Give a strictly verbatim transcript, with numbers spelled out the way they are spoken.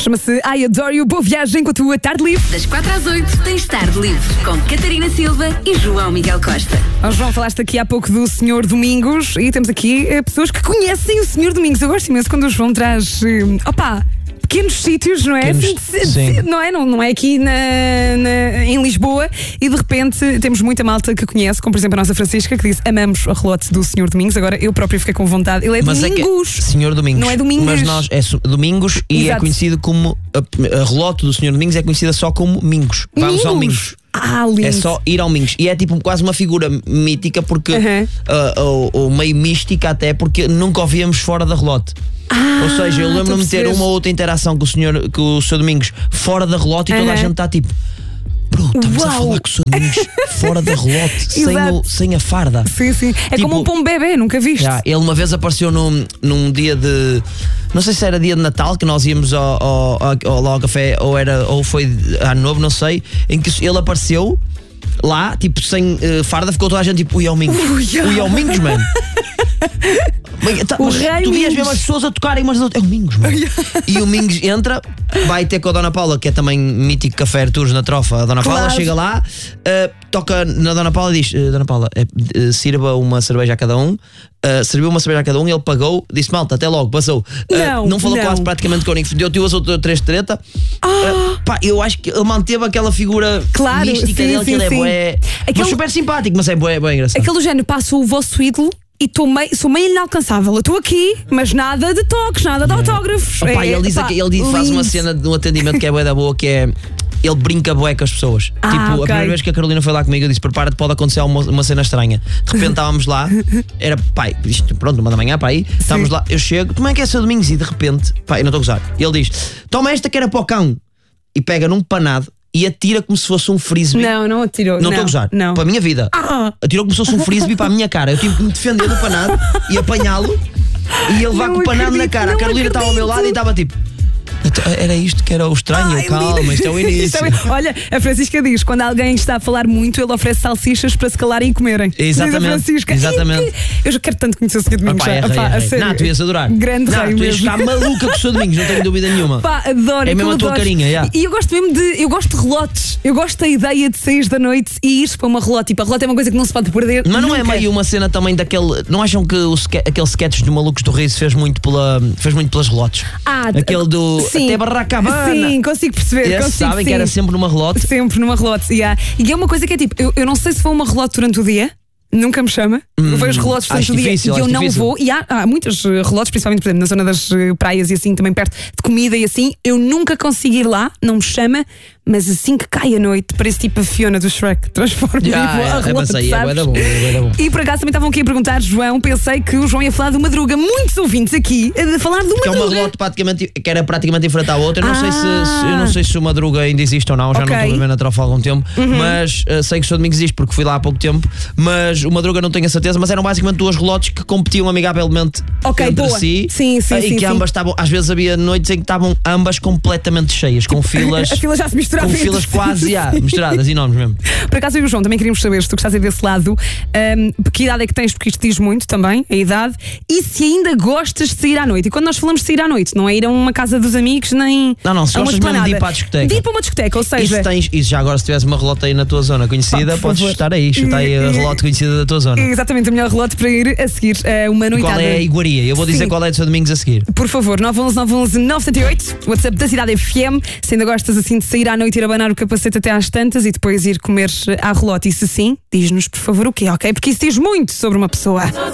Chama-se I Adore You. Boa viagem com a tua tarde livre. Das quatro às oito tens tarde livre com Catarina Silva e João Miguel Costa. Oh, João, falaste aqui há pouco do senhor Domingos e temos aqui eh, pessoas que conhecem o senhor Domingos. Eu gosto imenso quando o João traz... Eh, opa... pequenos sítios, não é? Pequenos, Assim, sim. Não é? Não, não é aqui na, na- em Lisboa e de repente temos muita malta que conhece, como por exemplo a nossa Francisca, que disse amamos a relote do senhor Domingos. Agora eu própria fiquei com vontade. Ele é Mas é que Domingos. senhor Domingos. Não é Domingos. Mas nós é su- Domingos e Exato. é conhecido como. A, a relote do senhor Domingos é conhecida só como Mingos. Vamos ao Mingos. Ah, lindo. É só ir ao Mingos. E é tipo quase uma figura mítica, porque. Uhum. ah, ou, ou meio mística até, porque nunca o víamos fora da relote. Ah, Ou seja, eu estou lembro-me a de ter perceber. uma ou outra interação com o senhor, com o senhor Domingos fora da relote e toda a Uhum. gente está tipo. Bro, estamos a Uau. falar com o senhor Domingos fora da relote, sem, Exato. o, sem a farda. Sim, sim. É Tipo- como um pombo bebê, nunca viste? Já, ele uma vez apareceu num, num dia de. Não sei se era dia de Natal, que nós íamos ao, ao, ao, lá ao café, ou, era, ou foi ano novo, não sei, em que ele apareceu lá, tipo, sem eh, farda, ficou toda a gente tipo, ui, é o Mingos. Ui, Ui, é o Mingos, mano. Bem, tá, O mas rei tu vias Mingos. mesmo as pessoas a tocarem umas das outras. É o Mingos, mano. E o Mingos entra, vai ter com a Dona Paula, que é também mítico café Arturos na trofa. A Dona Paula Claro. chega lá, eh, toca na Dona Paula e diz: eh, Dona Paula, eh, eh, sirva uma cerveja a cada um. Uh, serviu uma cerveja a cada um, ele pagou, disse malta, até logo, passou. Uh, Não, não falou não. quase praticamente com ninguém. Deu as outras três de treta. Uh, pá, eu acho que ele manteve aquela figura Claro, mística sim, dele, sim, que ele é sim. bué, Aquele- mas super simpático, mas é bué, bué engraçado. Aquele do género, passo o vosso ídolo e tô meio, sou meio inalcançável. Eu estou aqui, mas nada de toques, nada de autógrafos. Opa, É, ele diz pá, aqui- ele diz- faz uma lindo. cena de um atendimento que é bué da boa, que é. Ele brinca bué com as pessoas. Ah, tipo, ok. a primeira vez que a Carolina foi lá comigo, eu disse: prepara-te, pode acontecer uma, uma cena estranha. De repente estávamos lá, era pai, isto, pronto, uma da manhã para aí, estávamos lá, eu chego, como é que é seu Domingos? E de repente, pai, eu não estou a gozar. Ele diz: toma esta que era para o cão. E pega num panado e atira como se fosse um frisbee. Não, não atirou. Não estou a gozar. Não. Para a minha vida. Ah. Atirou como se fosse um frisbee para a minha cara. Eu tive que me defender do panado e apanhá-lo e ele levar Não com o panado na acredito, cara. A não Carolina estava ao meu lado e acredito. estava tipo. "Então, era isto que era o estranho, Ai, eu, calma, lindo. isto é o Isto início. é- Olha, a Francisca diz: quando alguém está a falar muito, ele oferece salsichas para se calarem e comerem. Exatamente, Diz a Francisca. exatamente. Ai, que- Eu já quero tanto conhecer o senhor Domingos. Opa, é já. rei, Pá, é a rei. sério. Não, tu ias adorar. Grande não, rei tu ias mesmo. ficar maluca com o seu Domingos, não tenho dúvida nenhuma. Pá, adoro. É mesmo aquilo a tua adoro. carinha, yeah. E eu gosto mesmo de. Eu gosto de relotes. Eu gosto da ideia de sair da noite e ir para uma relote. Tipo, a relote é uma coisa que não se pode perder. Mas não é nunca. meio uma cena também daquele. Não acham que o ske- aquele sketch dos Malucos do Riso fez muito, pela, fez muito pelas relotes? Ah, Aquele do sim. Até Barracabana. Sim, consigo perceber. Esse, consigo, sabem que sim. era sempre numa relote. Sempre numa relote. Yeah. E é uma coisa que é tipo: eu, eu não sei se vou a uma relote durante o dia. Nunca me chama. eu vejo relotes durante acho o dia difícil, e eu acho não difícil. vou. E há, há muitas eh, relotes, principalmente por exemplo, na zona das eh, praias e assim, também perto de comida e assim. Eu nunca consigo ir lá, não me chama, mas assim que cai a noite, parece tipo a Fiona do Shrek, transforma-me Já, e vou à é, é, relote, mas aí é sabes? bué da bom, é bué da bom. E por acaso também estavam aqui a perguntar, João, pensei que o João ia falar de Madruga. Muitos ouvintes aqui a falar de Que é uma Madruga. relote praticamente, que era praticamente diferente à outra. Eu não, sei se, Ah. se- eu não sei se o Madruga ainda existe ou não, já Ok. não estou a ver na trofa há algum tempo, mas uh, sei que o seu Domingos existe porque fui lá há pouco tempo. Mas o Madruga não tenho a certeza, mas eram basicamente duas relotes que competiam amigavelmente Ok, entre boa. si. Sim, sim, uh, sim, E que sim. ambas estavam, às vezes havia noites em que estavam ambas completamente cheias, com filas. A fila já se misturava Com entre filas si. quase já, misturadas, enormes mesmo. Por acaso eu e o João também queríamos saber, se tu que estás aí desse lado, um, que idade é que tens, porque isto diz muito também, a idade, e se ainda gostas de sair à noite. E quando nós falamos de sair à noite, não é ir a uma casa dos amigos, nem Não, não, se a uma gostas mesmo de ir esplanada. para a discoteca. De ir para uma discoteca, ou E seja... se tens, e já agora se tivesse uma relota aí na tua zona conhecida, Pá, por podes favor. chutar aí, chutar aí a E- relota conhecida da tua zona. Exatamente, o melhor relote para ir a seguir uh, uma noitada. Qual é a iguaria? Eu vou dizer Sim. qual é do seu Domingos a seguir. Por favor, nove um um nove um um nove sete oito, WhatsApp da Cidade F M. Se ainda gostas assim de sair à noite, ir abanar o capacete até às tantas e depois ir comer à relote. E se sim, diz-nos por favor o quê, ok? Porque isso diz muito sobre uma pessoa.